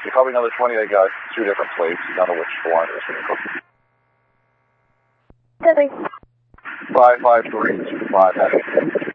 Probably another 20. They got 2 different plates. You don't know which one is going to go. 7. 55325.